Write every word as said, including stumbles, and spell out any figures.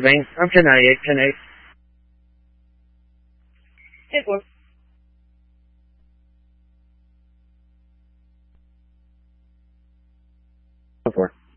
Bing. I'm ten ninety-eight, ten eight. Hey, four. Four.